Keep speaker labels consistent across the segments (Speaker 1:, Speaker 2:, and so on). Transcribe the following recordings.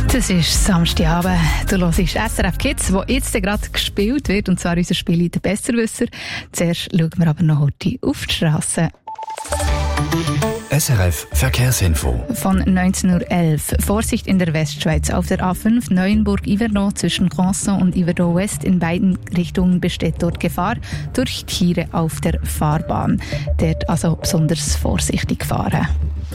Speaker 1: Das ist Samstagabend. Du hörst SRF Kids, wo jetzt gerade gespielt wird, und zwar unser Spiel «Der Besserwisser». Zuerst schauen wir aber noch heute auf die Strasse.
Speaker 2: SRF Verkehrsinfo.
Speaker 1: Von 19.11 Uhr. Vorsicht in der Westschweiz. Auf der A5 Neuenburg-Yverdon zwischen Granson und Yverdon West in beiden Richtungen besteht dort Gefahr durch Tiere auf der Fahrbahn. Dort also besonders vorsichtig fahren.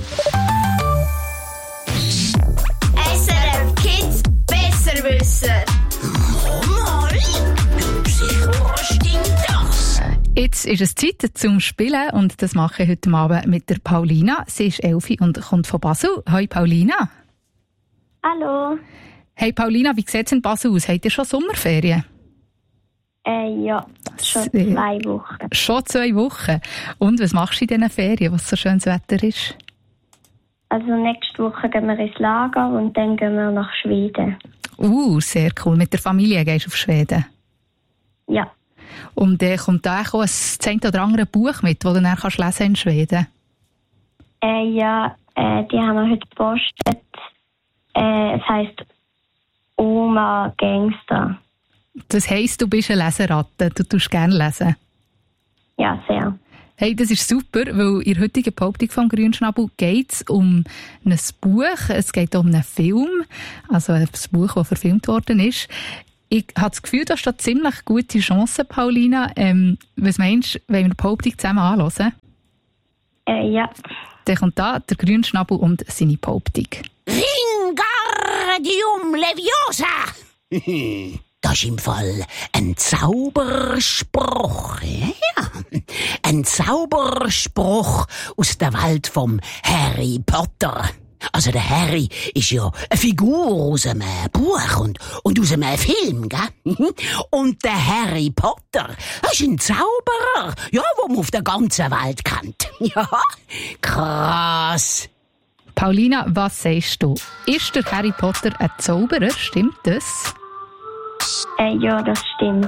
Speaker 3: SRF Kids Besserwisser. Mama, sicher, was stimmt das?
Speaker 1: Jetzt ist es Zeit zum Spielen und das mache ich heute Abend mit der Paulina. Sie ist 11 und kommt von Basel. Hoi Paulina.
Speaker 4: Hallo.
Speaker 1: Hey Paulina, wie sieht es in Basel aus? Habt ihr schon Sommerferien?
Speaker 4: Ja, schon 2 Wochen.
Speaker 1: Schon 2 Wochen. Und was machst du in diesen Ferien, was so schönes Wetter ist?
Speaker 4: Also nächste Woche gehen wir ins Lager und dann gehen wir nach Schweden.
Speaker 1: Sehr cool. Mit der Familie gehst du auf Schweden?
Speaker 4: Ja.
Speaker 1: Und kommt da auch ein 10 oder andere Buch mit, das du dann kannst lesen in Schweden?
Speaker 4: Ja, die haben wir heute gepostet. Es heisst Oma Gangster.
Speaker 1: Das heisst, du bist eine Leseratte. Du tust gerne lesen.
Speaker 4: Ja, sehr.
Speaker 1: Hey, das ist super, weil in der heutigen Behauptung vom Grünschnabel geht es um ein Buch. Es geht um einen Film, also ein Buch, das verfilmt worden ist. Ich habe das Gefühl, du hast da ziemlich gute Chancen, Paulina. Was meinst du, wenn wir die Behauptung zusammen anhören?
Speaker 4: Ja.
Speaker 1: Dann kommt da der Grünschnabel und seine Behauptung.
Speaker 3: Wingardium Leviosa! Das ist im Fall ein Zauberspruch. Ja. Ein Zauberspruch aus der Welt vom Harry Potter. Also der Harry ist ja eine Figur aus einem Buch und aus einem Film, gell? Und der Harry Potter, das ist ein Zauberer, ja, den man auf der ganzen Welt kennt. Ja, krass.
Speaker 1: Paulina, was sagst du? Ist der Harry Potter ein Zauberer? Stimmt das?
Speaker 4: Ja, das stimmt.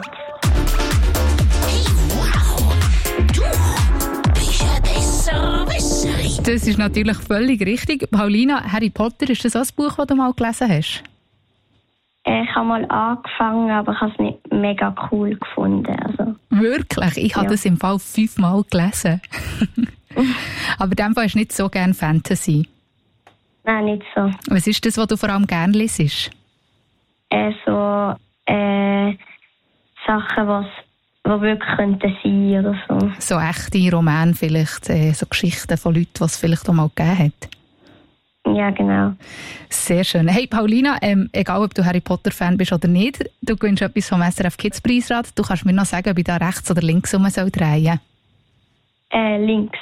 Speaker 3: Wow, du bist ein Besserwisserin.
Speaker 1: Das ist natürlich völlig richtig. Paulina, Harry Potter, ist das auch ein Buch, das du mal gelesen hast?
Speaker 4: Ich habe mal angefangen, aber ich habe es nicht mega cool gefunden. Also.
Speaker 1: Wirklich? Ich habe das im Fall 5-mal gelesen. Aber in dem Fall ist nicht so gerne Fantasy.
Speaker 4: Nein, nicht so.
Speaker 1: Was ist das, was du vor allem gerne liest?
Speaker 4: Sachen, die wirklich könnten sein oder so.
Speaker 1: So echte Romane vielleicht, so Geschichten von Leuten, die es vielleicht auch mal gegeben hat.
Speaker 4: Ja, genau.
Speaker 1: Sehr schön. Hey Paulina, egal ob du Harry Potter-Fan bist oder nicht, du gewinnst etwas vom SRF Kids Preisrad. Du kannst mir noch sagen, ob ich da rechts oder links drehen soll.
Speaker 4: Links.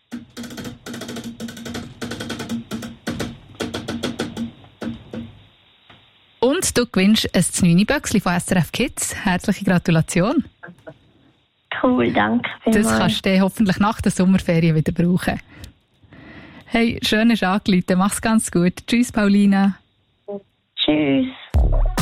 Speaker 1: Und du gewinnst ein 9-Böckchen von SRF Kids. Herzliche Gratulation.
Speaker 4: Cool, danke vielmals.
Speaker 1: Das kannst du hoffentlich nach der Sommerferien wieder brauchen. Hey, schön, dass du angerufen. Mach's ganz gut. Tschüss, Paulina.
Speaker 4: Tschüss.